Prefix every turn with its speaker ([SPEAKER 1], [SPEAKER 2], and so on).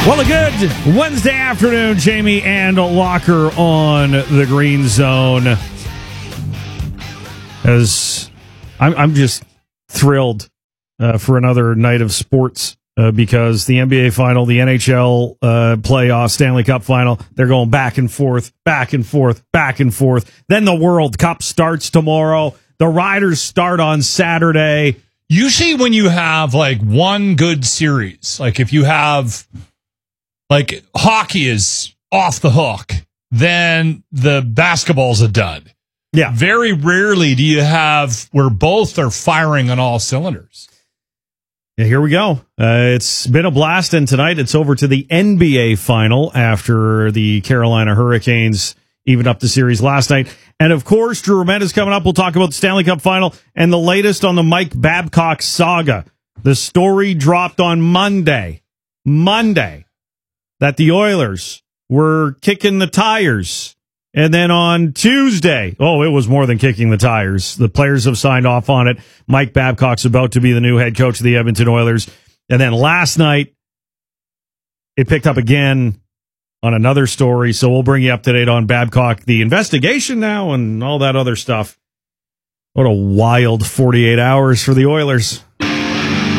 [SPEAKER 1] Well, a good Wednesday afternoon, Jamie and Locker on the Green Zone. As I'm just thrilled for another night of sports because the NBA final, the NHL playoff, Stanley Cup final, they're going back and forth, back and forth, back and forth. Then the World Cup starts tomorrow. The Riders start on Saturday.
[SPEAKER 2] Usually when you have like one good series, like if you have like hockey is off the hook, then the basketball's a dud.
[SPEAKER 1] Yeah.
[SPEAKER 2] Very rarely do you have where both are firing on all cylinders.
[SPEAKER 1] Yeah, here we go. It's been a blast, and tonight it's over to the NBA final after the Carolina Hurricanes evened up the series last night. And, of course, Drew Remenda is coming up. We'll talk about the Stanley Cup final and the latest on the Mike Babcock saga. The story dropped on Monday, that the Oilers were kicking the tires. And then on Tuesday, it was more than kicking the tires. The players have signed off on it. Mike Babcock's about to be the new head coach of the Edmonton Oilers. And then last night, it picked up again on another story. So we'll bring you up to date on Babcock, the investigation now, and all that other stuff. What a wild 48 hours for the Oilers.